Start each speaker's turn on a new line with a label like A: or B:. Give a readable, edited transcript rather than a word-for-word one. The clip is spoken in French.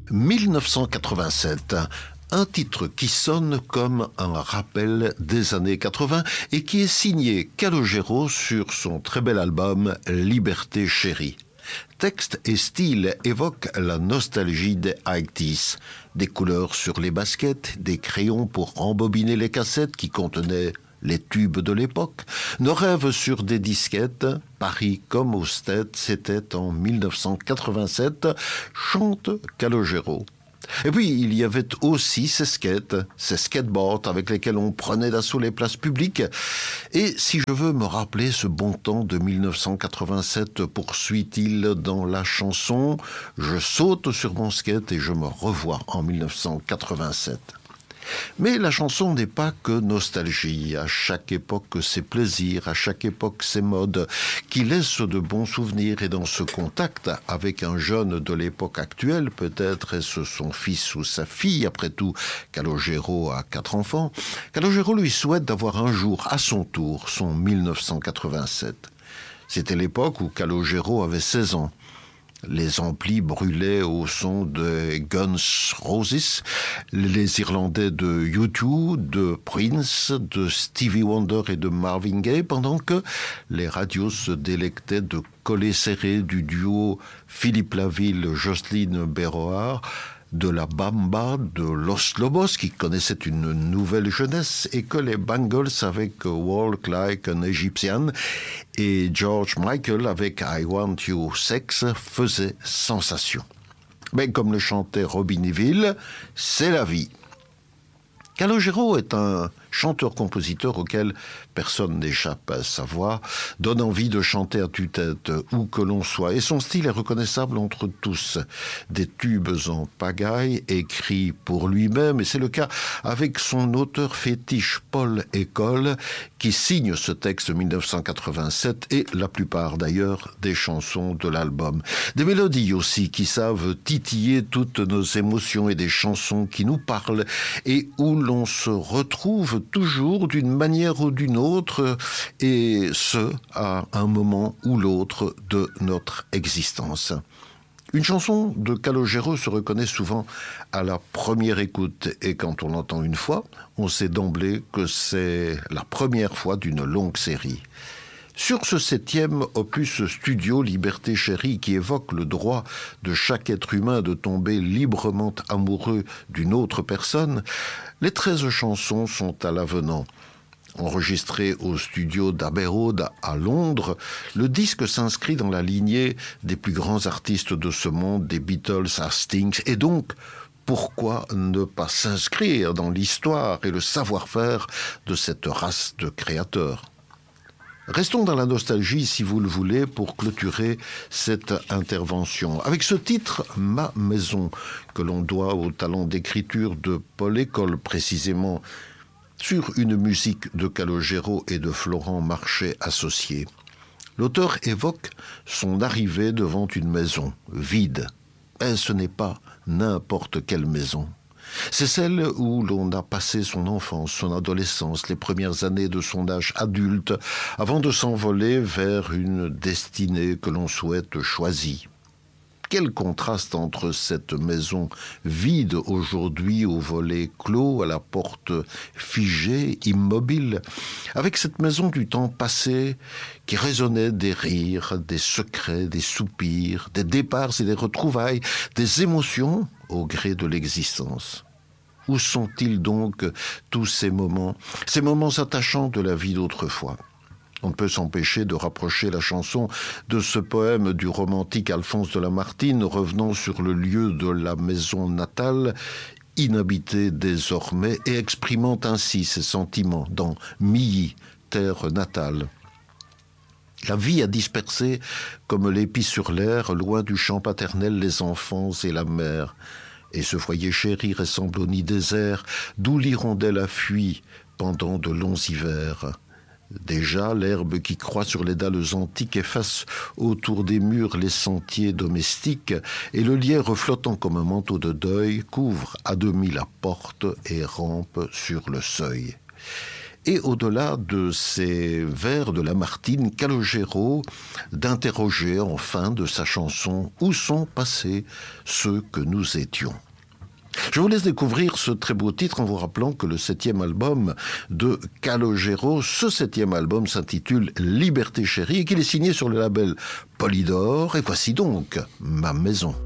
A: 1987, un titre qui sonne comme un rappel des années 80 et qui est signé Calogero sur son très bel album Liberté chérie. Texte et style évoquent la nostalgie des 80s, des couleurs sur les baskets, des crayons pour embobiner les cassettes qui contenaient les tubes de l'époque, nos rêves sur des disquettes, Paris comme aux States, c'était en 1987, chante Calogero. Et puis, il y avait aussi ces skates, ces skateboards avec lesquels on prenait d'assaut les places publiques. Et si je veux me rappeler ce bon temps de 1987, poursuit-il dans la chanson, je saute sur mon skate et je me revois en 1987. Mais la chanson n'est pas que nostalgie. À chaque époque, ses plaisirs, à chaque époque, ses modes, qui laissent de bons souvenirs. Et dans ce contact avec un jeune de l'époque actuelle, peut-être est-ce son fils ou sa fille, après tout, Calogero a 4 enfants, Calogero lui souhaite d'avoir un jour, à son tour, son 1987. C'était l'époque où Calogero avait 16 ans. Les amplis brûlaient au son de Guns Roses, les Irlandais de U2, de Prince, de Stevie Wonder et de Marvin Gaye, pendant que les radios se délectaient de collets serrés du duo Philippe Laville-Jocelyne Béroard, de la Bamba, de Los Lobos, qui connaissaient une nouvelle jeunesse, et que les Bangles avec Walk Like an Egyptian et George Michael avec I Want You Sex faisaient sensation. Mais comme le chantait Robbie Nevil, c'est la vie. Calogero est un chanteur-compositeur auquel personne n'échappe à sa voix, donne envie de chanter à tue-tête où que l'on soit. Et son style est reconnaissable entre tous. Des tubes en pagaille, écrits pour lui-même, et c'est le cas avec son auteur fétiche Paul École, qui signe ce texte 1987 et la plupart d'ailleurs des chansons de l'album. Des mélodies aussi qui savent titiller toutes nos émotions et des chansons qui nous parlent et où l'on se retrouve toujours d'une manière ou d'une autre, et ce, à un moment ou l'autre de notre existence. Une chanson de Calogero se reconnaît souvent à la première écoute, et quand on l'entend une fois, on sait d'emblée que c'est la première fois d'une longue série. Sur ce 7e opus studio Liberté chérie qui évoque le droit de chaque être humain de tomber librement amoureux d'une autre personne, les 13 chansons sont à l'avenant. Enregistré au studio d'Abbey Road à Londres, le disque s'inscrit dans la lignée des plus grands artistes de ce monde, des Beatles à Sting, et donc pourquoi ne pas s'inscrire dans l'histoire et le savoir-faire de cette race de créateurs ? Restons dans la nostalgie, si vous le voulez, pour clôturer cette intervention. Avec ce titre, Ma maison, que l'on doit au talent d'écriture de Paul École, précisément, sur une musique de Calogero et de Florent Marchais associés. L'auteur évoque son arrivée devant une maison vide. Et ce n'est pas n'importe quelle maison. C'est celle où l'on a passé son enfance, son adolescence, les premières années de son âge adulte, avant de s'envoler vers une destinée que l'on souhaite choisie. Quel contraste entre cette maison vide aujourd'hui aux volets clos, à la porte figée, immobile, avec cette maison du temps passé qui résonnait des rires, des secrets, des soupirs, des départs et des retrouvailles, des émotions au gré de l'existence. Où sont-ils donc tous ces moments attachants de la vie d'autrefois ? On ne peut s'empêcher de rapprocher la chanson de ce poème du romantique Alphonse de Lamartine revenant sur le lieu de la maison natale, inhabitée désormais, et exprimant ainsi ses sentiments dans Milly, terre natale. La vie a dispersé, comme l'épi sur l'air, loin du champ paternel, les enfants et la mère. Et ce foyer chéri ressemble au nid désert, d'où l'hirondelle a fui pendant de longs hivers. Déjà, l'herbe qui croît sur les dalles antiques efface autour des murs les sentiers domestiques, et le lierre flottant comme un manteau de deuil couvre à demi la porte et rampe sur le seuil. et au-delà de ces vers de Lamartine, Calogero d'interroger en fin de sa chanson « Où sont passés ceux que nous étions ?» Je vous laisse découvrir ce très beau titre en vous rappelant que le 7e album de Calogero, ce 7e album s'intitule Liberté chérie et qu'il est signé sur le label Polydor. Et voici donc Ma maison.